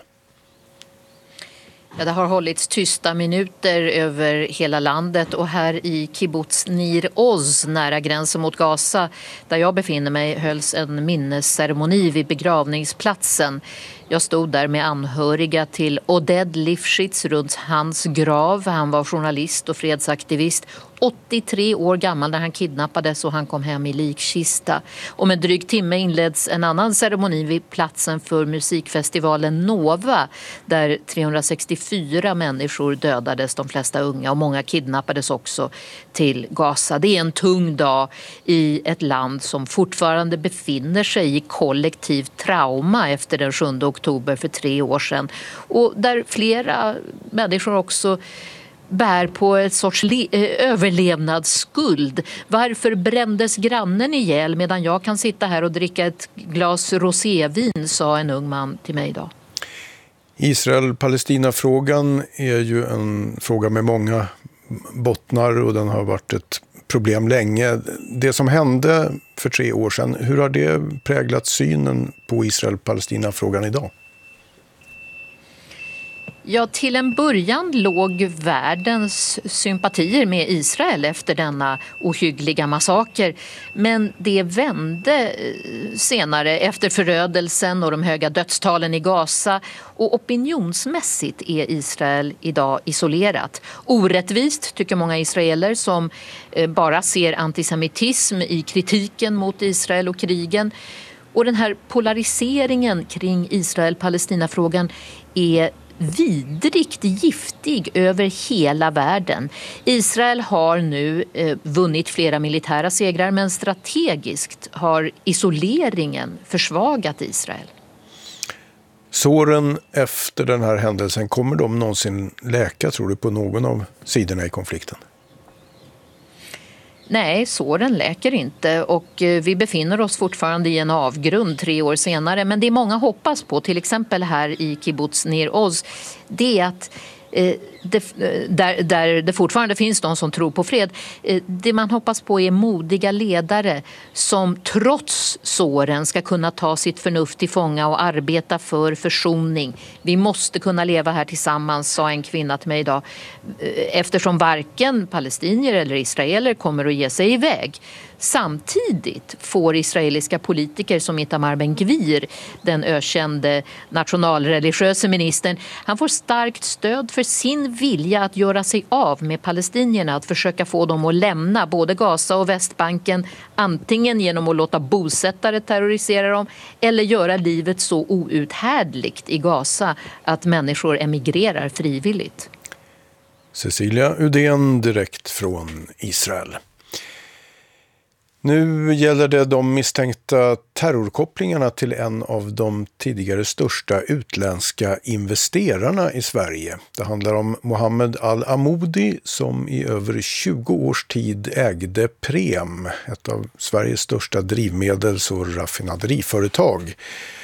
Ja, det har hållits tysta minuter över hela landet och här i kibbutz Nir Oz nära gränsen mot Gaza där jag befinner mig hölls en minnesceremoni vid begravningsplatsen. Jag stod där med anhöriga till Oded Lifshitz runt hans grav. Han var journalist och fredsaktivist. åttiotre år gammal när han kidnappades och han kom hem i likkista. Om en dryg timme inleds en annan ceremoni vid platsen för musikfestivalen Nova där trehundrasextiofyra människor dödades, de flesta unga, och många kidnappades också till Gaza. Det är en tung dag i ett land som fortfarande befinner sig i kollektivt trauma efter den sjunde oktober för tre år sedan och där flera människor också bär på ett sorts le- överlevnadsskuld. Varför brändes grannen ihjäl medan jag kan sitta här och dricka ett glas rosévin, sa en ung man till mig idag. Israel-Palestina-frågan är ju en fråga med många bottnar och den har varit ett problem länge. Det som hände för tre år sedan, hur har det präglat synen på Israel-Palestina-frågan idag? Ja, till en början låg världens sympatier med Israel efter denna ohyggliga massaker. Men det vände senare efter förödelsen och de höga dödstalen i Gaza. Och opinionsmässigt är Israel idag isolerat. Orättvist, tycker många israeler, som bara ser antisemitism i kritiken mot Israel och krigen. Och den här polariseringen kring Israel-Palestina-frågan är vidrigt giftig över hela världen. Israel har nu eh, vunnit flera militära segrar, men strategiskt har isoleringen försvagat Israel. Såren efter den här händelsen, kommer de någonsin läka, tror du, på någon av sidorna i konflikten? Nej, såren läker inte och vi befinner oss fortfarande i en avgrund tre år senare. Men det många hoppas på, till exempel här i kibbutz Nir Oz, det är att eh, det, där, där det fortfarande finns de som tror på fred. Eh, det man hoppas på är modiga ledare som trots såren ska kunna ta sitt förnuft till fånga och arbeta för försoning. Vi måste kunna leva här tillsammans, sa en kvinna till mig idag. Eftersom varken palestinier eller israeler kommer att ge sig iväg. Samtidigt får israeliska politiker som Itamar Ben-Gvir, den ökände nationalreligiösa ministern, han får starkt stöd för sin vilja att göra sig av med palestinierna, att försöka få dem att lämna både Gaza och Västbanken, antingen genom att låta bosättare terrorisera dem eller göra livet så outhärdligt i Gaza att människor emigrerar frivilligt. Cecilia Udén direkt från Israel. Nu gäller det de misstänkta terrorkopplingarna till en av de tidigare största utländska investerarna i Sverige. Det handlar om Mohammed Al-Amoudi som i över tjugo års tid ägde Prem, ett av Sveriges största drivmedels- och raffinaderiföretag.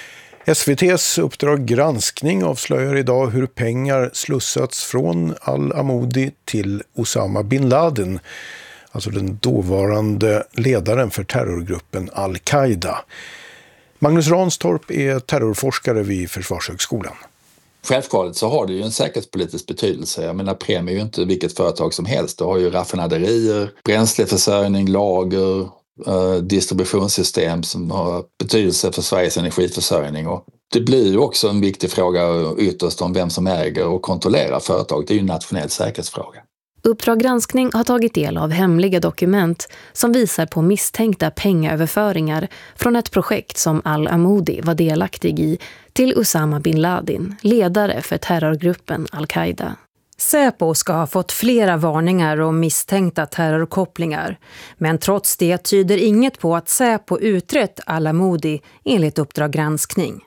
S V T:s Uppdrag granskning avslöjar idag hur pengar slussats från Al-Amoudi till Osama bin Laden, alltså den dåvarande ledaren för terrorgruppen Al-Qaida. Magnus Ranstorp är terrorforskare vid Försvarshögskolan. Självklart så har det ju en säkerhetspolitisk betydelse. Jag menar, Prem är ju inte vilket företag som helst. Det har ju raffinaderier, bränsleförsörjning, lager, eh, distributionssystem som har betydelse för Sveriges energiförsörjning. Och det blir ju också en viktig fråga ytterst om vem som äger och kontrollerar företag. Det är ju en nationell säkerhetsfråga. Uppdrag granskning har tagit del av hemliga dokument som visar på misstänkta pengaöverföringar från ett projekt som Al-Amoudi var delaktig i till Osama bin Laden, ledare för terrorgruppen Al-Qaida. Säpo ska ha fått flera varningar om misstänkta terrorkopplingar, men trots det tyder inget på att Säpo utrett Al-Amoudi enligt Uppdrag granskning.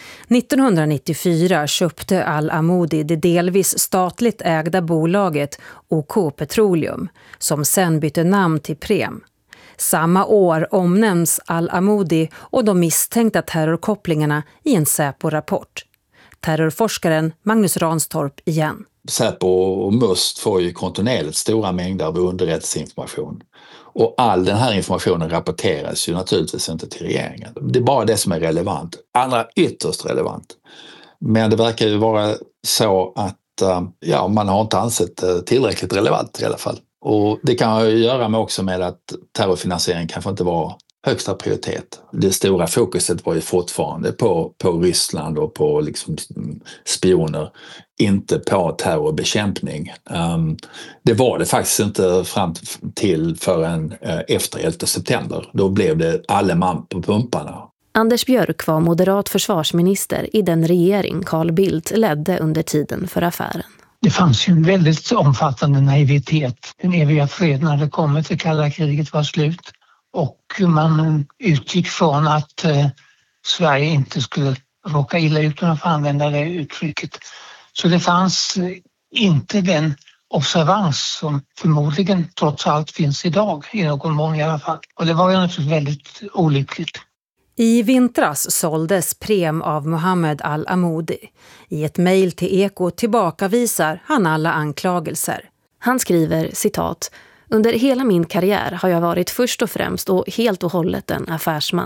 nittonhundranittiofyra köpte Al-Amoudi det delvis statligt ägda bolaget OK Petroleum, som sen bytte namn till Prem. Samma år omnämns Al-Amoudi och de misstänkta terrorkopplingarna i en Säpo-rapport. Terrorforskaren Magnus Ranstorp igen. Säpo och Must får ju kontinuerligt stora mängder av underrättelseinformation. Och all den här informationen rapporteras ju naturligtvis inte till regeringen. Det är bara det som är relevant. Andra ytterst relevant. Men det verkar ju vara så att ja, man har inte ansett det tillräckligt relevant i alla fall. Och det kan ju göra med också med att terrorfinansiering kanske inte var högsta prioritet. Det stora fokuset var ju fortfarande på, på Ryssland och på liksom spioner, inte på terrorbekämpning. Um, det var det faktiskt inte fram till förrän uh, efter elfte september. Då blev det alla man på pumparna. Anders Björk var moderat försvarsminister i den regering Carl Bildt ledde under tiden för affären. Det fanns ju en väldigt omfattande naivitet. Den eviga freden hade kommit, det kalla kriget var slut. Och man utgick från att eh, Sverige inte skulle råka illa ut, om att använda det uttrycket. Så det fanns eh, inte den observans som förmodligen trots allt finns idag, i någon mån i alla fall. Och det var ju naturligtvis väldigt olyckligt. I vintras såldes Prem av Mohammed Al-Amoudi. I ett mejl till Eko tillbakavisar han alla anklagelser. Han skriver, citat: "Under hela min karriär har jag varit först och främst och helt och hållet en affärsman.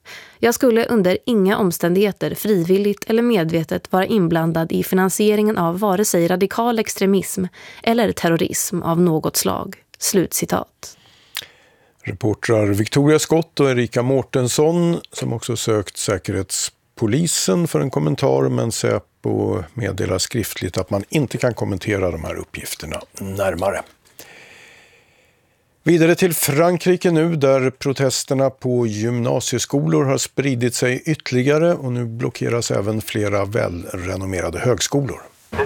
Jag skulle under inga omständigheter frivilligt eller medvetet vara inblandad i finansieringen av vare sig radikal extremism eller terrorism av något slag. Slutcitat. Reportrar Victoria Skott och Erika Mårtensson, som också sökt Säkerhetspolisen för en kommentar, men Säpo meddelar skriftligt att man inte kan kommentera de här uppgifterna närmare. Vidare till Frankrike nu, där protesterna på gymnasieskolor har spridit sig ytterligare och nu blockeras även flera välrenommerade högskolor.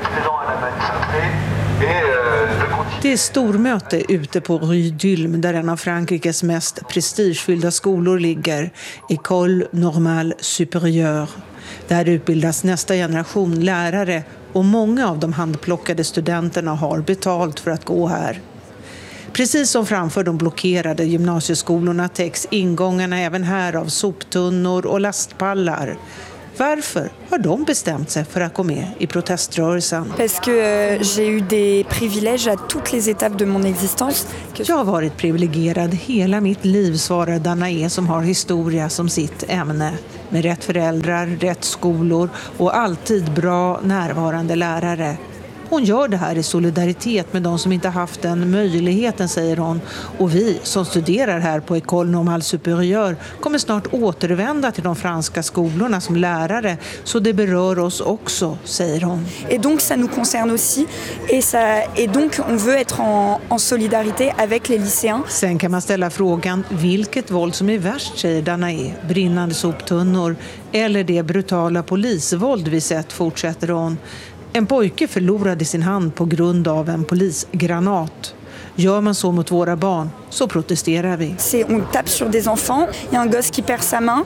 Det är stormöte ute på Rue d'Ulm där en av Frankrikes mest prestigefyllda skolor ligger, École Normale Supérieure. Där utbildas nästa generation lärare och många av de handplockade studenterna har betalt för att gå här. Precis som framför de blockerade gymnasieskolorna täcks ingångarna även här av soptunnor och lastpallar. Varför har de bestämt sig för att gå med i proteströrelsen? Parce que j'ai eu des privilèges à toutes les étapes de mon existence. Jag har varit privilegierad hela mitt liv, svarar Danae som har historia som sitt ämne. Med rätt föräldrar, rätt skolor och alltid bra närvarande lärare. Hon gör det här i solidaritet med de som inte haft den möjligheten, säger hon. Och vi som studerar här på École Normale Supérieure kommer snart återvända till de franska skolorna som lärare. Så det berör oss också, säger hon. Et donc ça nous concerne aussi. Et, ça, et donc on veut être en, en solidarité avec les lycéens. Sen kan man ställa frågan vilket våld som är värst, säger Danae. Brinnande soptunnor eller det brutala polisvåld vi sett, fortsätter hon. En pojke förlorade sin hand på grund av en polisgranat. Gör man så mot våra barn så protesterar vi. On tape sur des enfants, il y a un gosse qui perd sa main.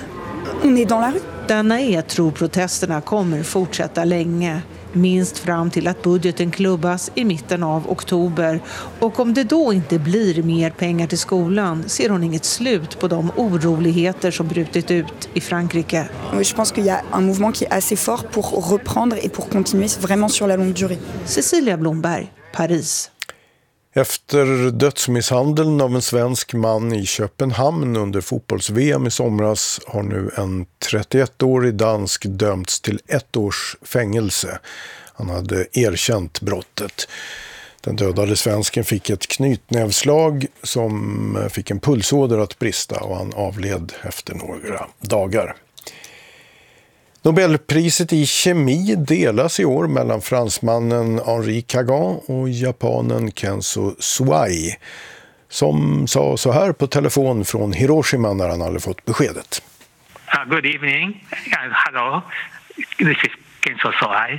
On est dans la rue. Danae tror protesterna kommer fortsätta länge. Minst fram till att budgeten klubbas i mitten av oktober. Och om det då inte blir mer pengar till skolan ser hon inget slut på de oroligheter som brutit ut i Frankrike. Je pense qu'il y a un mouvement qui est assez fort pour reprendre et pour continuer vraiment sur la longue durée. Cecilia Blomberg, Paris. Efter dödsmisshandeln av en svensk man i Köpenhamn under fotbolls-V M i somras har nu en trettioettårig dansk dömts till ett års fängelse. Han hade erkänt brottet. Den dödade svensken fick ett knytnävslag som fick en pulsåder att brista och han avled efter några dagar. Nobelpriset i kemi delas i år mellan fransmannen Henri Kagan och japanen Kenzo Suai, som sa så här på telefon från Hiroshima när han hade fått beskedet. Uh, good evening. Uh, hello. This is Kenzo Suai.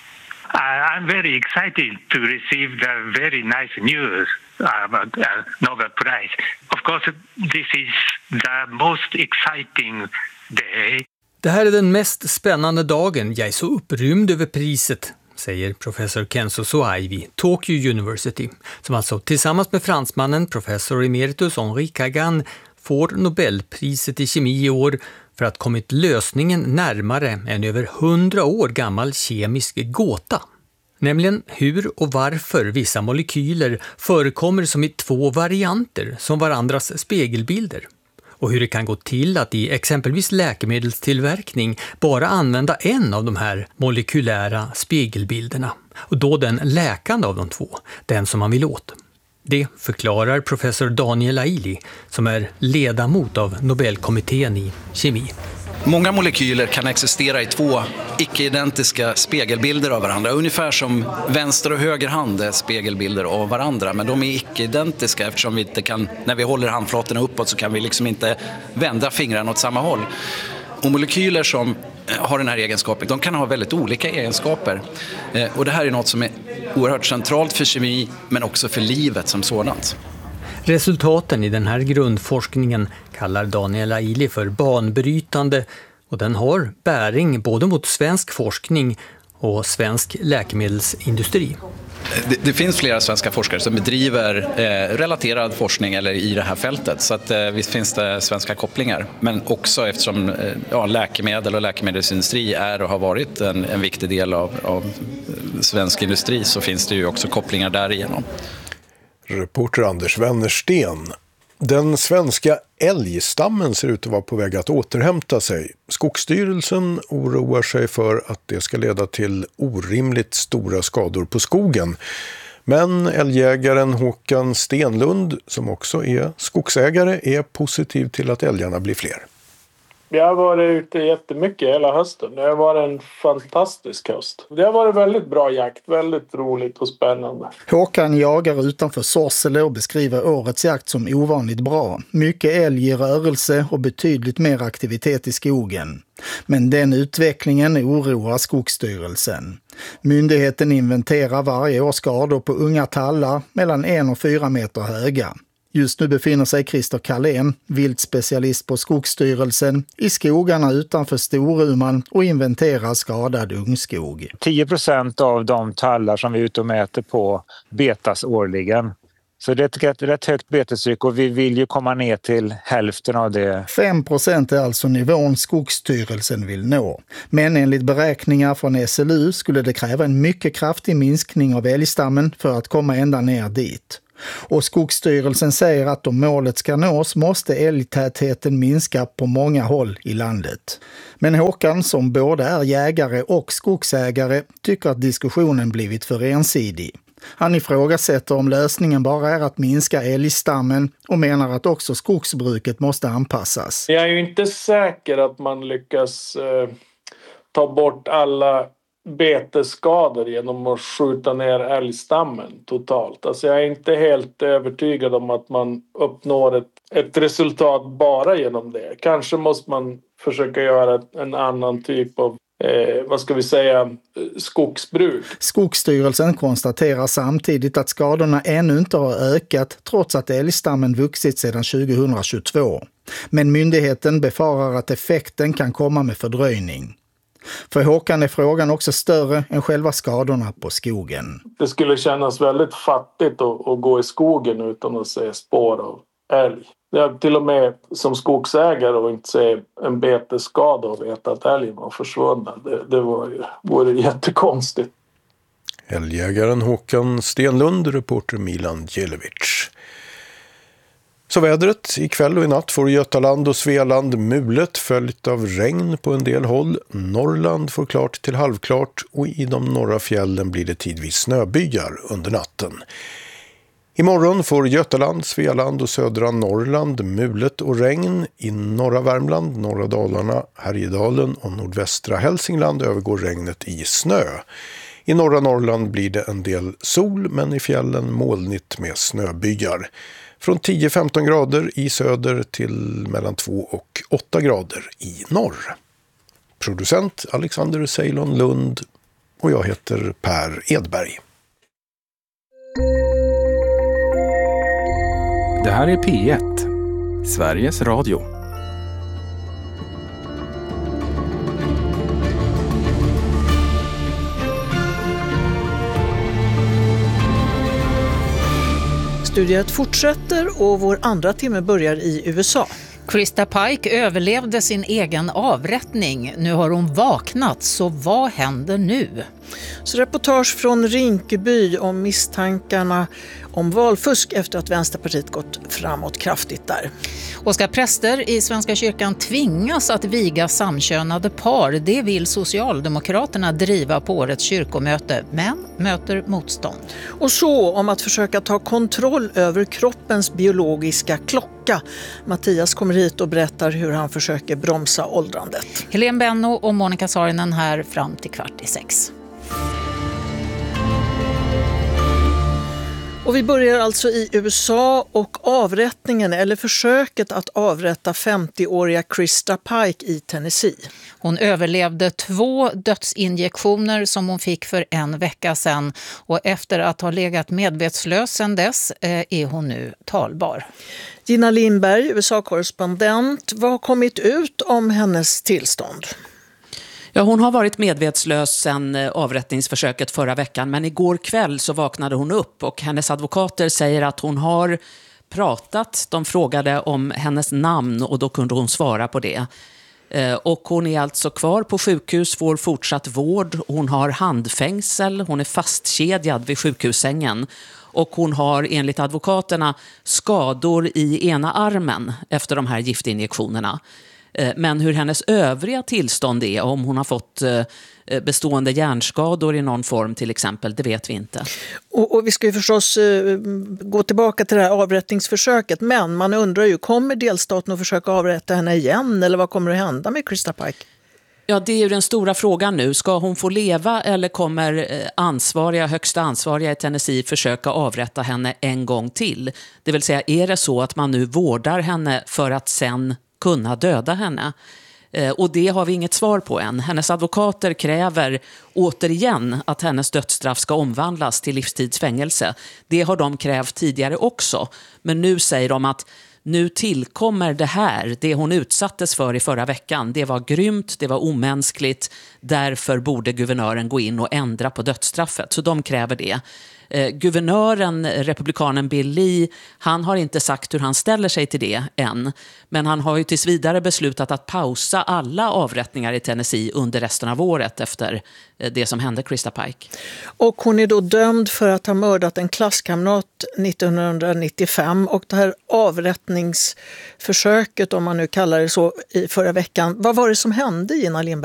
Uh, I'm very excited to receive the very nice news about uh, Nobel Prize. Of course, this is the most exciting day. Det här är den mest spännande dagen. Jag är så upprymd över priset, säger professor Kenzo Suai vid Tokyo University, som alltså tillsammans med fransmannen professor emeritus Henri Kagan får Nobelpriset i kemi i år för att kommit lösningen närmare en över hundra år gammal kemisk gåta. Nämligen hur och varför vissa molekyler förekommer som i två varianter som varandras spegelbilder. Och hur det kan gå till att i exempelvis läkemedelstillverkning bara använda en av de här molekylära spegelbilderna. Och då den läkande av de två, den som man vill åt. Det förklarar professor Daniel Aili som är ledamot av Nobelkommittén i kemi. Många molekyler kan existera i två icke-identiska spegelbilder av varandra. Ungefär som vänster och höger hand är spegelbilder av varandra. Men de är icke-identiska eftersom vi inte kan, när vi håller handflatorna uppåt så kan vi liksom inte vända fingrarna åt samma håll. Och molekyler som har den här egenskapen, de kan ha väldigt olika egenskaper. Och det här är något som är oerhört centralt för kemi men också för livet som sådant. Resultaten i den här grundforskningen kallar Daniel Aili för banbrytande och den har bäring både mot svensk forskning och svensk läkemedelsindustri. Det, det finns flera svenska forskare som bedriver eh, relaterad forskning eller i det här fältet så att eh, visst finns det svenska kopplingar. Men också eftersom eh, ja, läkemedel och läkemedelsindustri är och har varit en, en viktig del av, av svensk industri så finns det ju också kopplingar därigenom. Reporter Anders Wennersten. Den svenska älgstammen ser ut att vara på väg att återhämta sig. Skogsstyrelsen oroar sig för att det ska leda till orimligt stora skador på skogen. Men älgjägaren Håkan Stenlund, som också är skogsägare, är positiv till att älgarna blir fler. Jag har varit ute jättemycket hela hösten. Det har varit en fantastisk höst. Det har varit väldigt bra jakt, väldigt roligt och spännande. Håkan jagar utanför Sorsele och beskriver årets jakt som ovanligt bra. Mycket älg i rörelse och betydligt mer aktivitet i skogen. Men den utvecklingen oroar Skogsstyrelsen. Myndigheten inventerar varje år skador på unga tallar mellan en och fyra meter höga. Just nu befinner sig Christer Karlén, viltspecialist på Skogsstyrelsen, i skogarna utanför Storuman och inventerar skadad ungskog. tio procent av de tallar som vi är ute och mäter på betas årligen. Så det är ett rätt högt betestryck och vi vill ju komma ner till hälften av det. fem procent är alltså nivån Skogsstyrelsen vill nå. Men enligt beräkningar från S L U skulle det kräva en mycket kraftig minskning av älgstammen för att komma ända ner dit. Och Skogsstyrelsen säger att om målet ska nås måste älgtätheten minska på många håll i landet. Men Håkan, som både är jägare och skogsägare, tycker att diskussionen blivit för ensidig. Han ifrågasätter om lösningen bara är att minska älgstammen och menar att också skogsbruket måste anpassas. Jag är ju inte säker att man lyckas eh, ta bort alla betesskador genom att skjuta ner älgstammen totalt. Alltså jag är inte helt övertygad om att man uppnår ett, ett resultat bara genom det. Kanske måste man försöka göra en annan typ av Eh, vad ska vi säga, skogsbruk. Skogsstyrelsen konstaterar samtidigt att skadorna ännu inte har ökat trots att älgstammen vuxit sedan tjugohundratjugotvå. Men myndigheten befarar att effekten kan komma med fördröjning. För Håkan är frågan också större än själva skadorna på skogen. Det skulle kännas väldigt fattigt att, att gå i skogen utan att se spår av älg. Jag till och med som skogsägare och inte se en betesskada och veta att älgen var försvunnen. Det, det var ju, vore jättekonstigt. Älgjägaren Håkan Stenlund, reporter Milan Djelevic. Så vädret ikväll och i natt får Götaland och Svealand mulet följt av regn på en del håll. Norrland får klart till halvklart och i de norra fjällen blir det tidvis snöbyar under natten. Imorgon får Götaland, Svealand och södra Norrland mulet och regn. I norra Värmland, norra Dalarna, Härjedalen och nordvästra Hälsingland övergår regnet i snö. I norra Norrland blir det en del sol men i fjällen molnigt med snöbyar. Från tio till femton grader i söder till mellan två och åtta grader i norr. Producent Alexander Ceylon Lund och jag heter Per Edberg. Det här är P ett, Sveriges Radio. Studiet fortsätter och vår andra timme börjar i U S A. Krista Pike överlevde sin egen avrättning. Nu har hon vaknat, så vad händer nu? Så reportage från Rinkeby om misstankarna om valfusk efter att Vänsterpartiet gått framåt kraftigt där. Och ska präster i Svenska kyrkan tvingas att viga samkönade par? Det vill Socialdemokraterna driva på årets kyrkomöte, men möter motstånd. Och så om att försöka ta kontroll över kroppens biologiska klocka. Mattias kommer hit och berättar hur han försöker bromsa åldrandet. Helene Benno och Monica Saarinen här fram till kvart i sex. Och vi börjar alltså i U S A och avrättningen eller försöket att avrätta femtioåriga Krista Pike i Tennessee. Hon överlevde två dödsinjektioner som hon fick för en vecka sedan och efter att ha legat medvetslös sedan dess är hon nu talbar. Gina Lindberg, U S A-korrespondent, vad har kommit ut om hennes tillstånd? Ja, hon har varit medvetslös sedan avrättningsförsöket förra veckan, men igår kväll så vaknade hon upp och hennes advokater säger att hon har pratat. De frågade om hennes namn och då kunde hon svara på det. Och hon är alltså kvar på sjukhus, får fortsatt vård. Hon har handfängsel, hon är fastkedjad vid sjukhussängen. Och hon har enligt advokaterna skador i ena armen efter de här giftinjektionerna. Men hur hennes övriga tillstånd är, om hon har fått bestående hjärnskador i någon form till exempel, det vet vi inte. Och, och vi ska ju förstås uh, gå tillbaka till det här avrättningsförsöket, men man undrar ju, kommer delstaten att försöka avrätta henne igen, eller vad kommer att hända med Krista Pike? Ja, det är ju den stora frågan nu. Ska hon få leva eller kommer ansvariga, högsta ansvariga i Tennessee försöka avrätta henne en gång till? Det vill säga, är det så att man nu vårdar henne för att sen kunna döda henne? Och det har vi inget svar på än. Hennes advokater kräver återigen att hennes dödsstraff ska omvandlas till livstidsfängelse. Det har de krävt tidigare också. Men nu säger de att nu tillkommer det här, det hon utsattes för i förra veckan. Det var grymt, det var omänskligt. Därför borde guvernören gå in och ändra på dödsstraffet. Så de kräver det. Eh, guvernören, republikanen Bill Lee, han har inte sagt hur han ställer sig till det än. Men han har ju tills vidare beslutat att pausa alla avrättningar i Tennessee under resten av året efter eh, det som hände Krista Pike. Och hon är då dömd för att ha mördat en klasskamrat nittonhundranittiofem, och det här avrättningsförsöket, om man nu kallar det så, i förra veckan. Vad var det som hände, Gina Lindberg?